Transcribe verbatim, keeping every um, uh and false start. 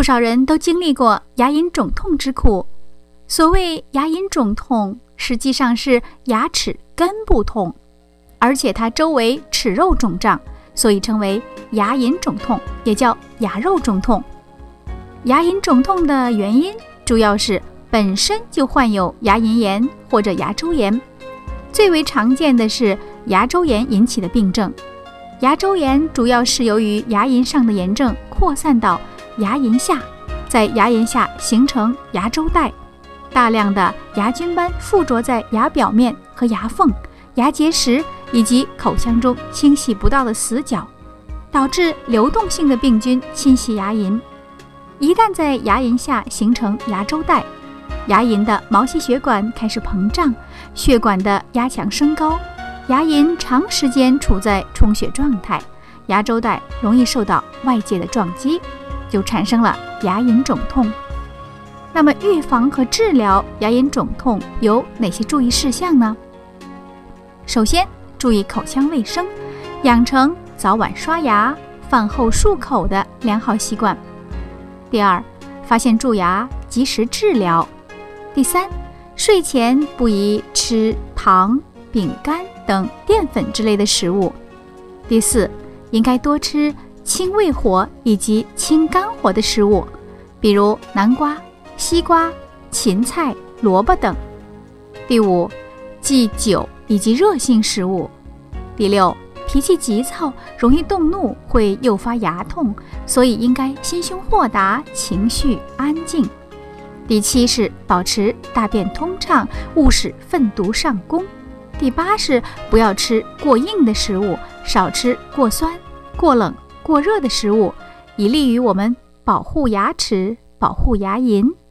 不少人都经历过牙龈肿痛之苦。所谓牙龈肿痛，实际上是牙齿根部痛，而且它周围齿肉肿胀，所以称为牙龈肿痛，也叫牙肉肿痛。牙龈肿痛的原因主要是本身就患有牙龈炎或者牙周炎，最为常见的是牙周炎引起的病症。牙周炎主要是由于牙龈上的炎症扩散到牙龈下，在牙龈下形成牙周袋，大量的牙菌斑附着在牙表面和牙缝、牙结石以及口腔中清洗不到的死角，导致流动性的病菌侵袭牙龈。一旦在牙龈下形成牙周袋，牙龈的毛细血管开始膨胀，血管的压强升高，牙龈长时间处在充血状态，牙周袋容易受到外界的撞击，就产生了牙龈肿痛。那么预防和治疗牙龈肿痛有哪些注意事项呢？首先，注意口腔卫生，养成早晚刷牙、饭后漱口的良好习惯。第二，发现蛀牙及时治疗。第三，睡前不宜吃糖、饼干等淀粉之类的食物。第四，应该多吃清胃火以及清肝火的食物，比如南瓜、西瓜、芹菜、萝卜等。第五，忌酒以及热性食物。第六，脾气急躁，容易动怒，会诱发牙痛，所以应该心胸豁达，情绪安静。第七是保持大便通畅，勿使粪毒上攻。第八是不要吃过硬的食物，少吃过酸、过冷、过热的食物，以利于我们保护牙齿，保护牙龈。